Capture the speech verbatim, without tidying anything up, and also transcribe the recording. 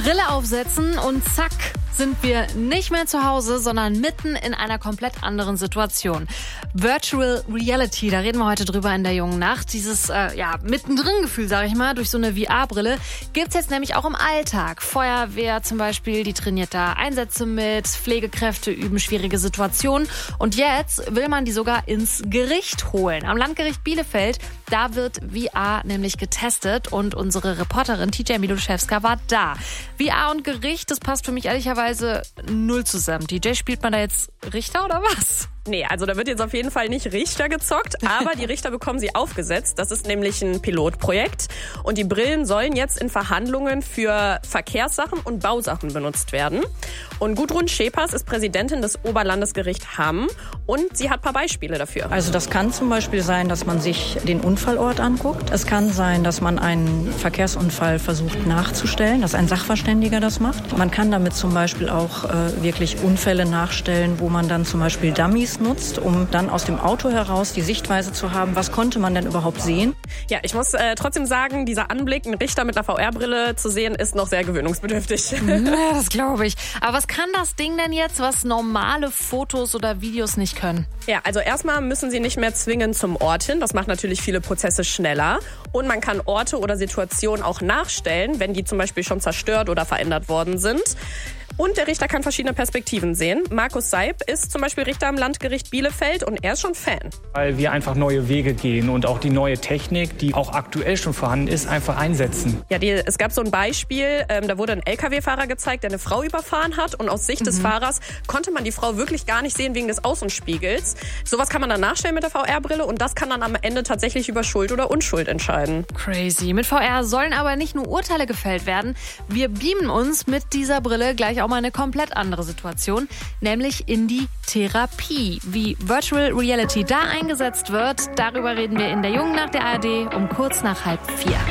Brille aufsetzen und zack, sind wir nicht mehr zu Hause, sondern mitten in einer komplett anderen Situation. Virtual Reality, da reden wir heute drüber in der jungen Nacht. Dieses äh, ja mittendrin-Gefühl, sag ich mal, durch so eine V R-Brille gibt's jetzt nämlich auch im Alltag. Feuerwehr zum Beispiel, die trainiert da Einsätze mit, Pflegekräfte üben schwierige Situationen und jetzt will man die sogar ins Gericht holen. Am Landgericht Bielefeld, da wird V R nämlich getestet und unsere Reporterin T J Miluszewska war da. V R und Gericht, das passt für mich ehrlicherweise null zusammen. T J, spielt man da jetzt Richter oder was? Nee, also da wird jetzt auf jeden Fall nicht Richter gezockt, aber die Richter bekommen sie aufgesetzt. Das ist nämlich ein Pilotprojekt und die Brillen sollen jetzt in Verhandlungen für Verkehrssachen und Bausachen benutzt werden. Und Gudrun Schepers ist Präsidentin des Oberlandesgerichts Hamm und sie hat ein paar Beispiele dafür. Also das kann zum Beispiel sein, dass man sich den Unfallort anguckt. Es kann sein, dass man einen Verkehrsunfall versucht nachzustellen, dass ein Sachverständiger das macht. Man kann damit zum Beispiel auch äh, wirklich Unfälle nachstellen, wo man dann zum Beispiel Dummies nutzt, um dann aus dem Auto heraus die Sichtweise zu haben, was konnte man denn überhaupt sehen. Ja, ich muss äh, trotzdem sagen, dieser Anblick, einen Richter mit einer V R-Brille zu sehen, ist noch sehr gewöhnungsbedürftig. Ja, das glaube ich. Aber was kann das Ding denn jetzt, was normale Fotos oder Videos nicht können? Ja, also erstmal müssen sie nicht mehr zwingend zum Ort hin. Das macht natürlich viele Prozesse schneller. Und man kann Orte oder Situationen auch nachstellen, wenn die zum Beispiel schon zerstört oder verändert worden sind. Und der Richter kann verschiedene Perspektiven sehen. Markus Seib ist zum Beispiel Richter am Landgericht Bielefeld und er ist schon Fan. Weil wir einfach neue Wege gehen und auch die neue Technik, die auch aktuell schon vorhanden ist, einfach einsetzen. Ja, die, es gab so ein Beispiel, ähm, da wurde ein L K W-Fahrer gezeigt, der eine Frau überfahren hat und aus Sicht mhm. des Fahrers konnte man die Frau wirklich gar nicht sehen wegen des Außenspiegels. Sowas kann man dann nachstellen mit der V R-Brille und das kann dann am Ende tatsächlich über Schuld oder Unschuld entscheiden. Crazy. Mit V R sollen aber nicht nur Urteile gefällt werden. Wir beamen uns mit dieser Brille gleich auch mal eine komplett andere Situation, nämlich in die Therapie. Wie Virtual Reality da eingesetzt wird, darüber reden wir in der Jungen Nacht der A R D um kurz nach halb vier.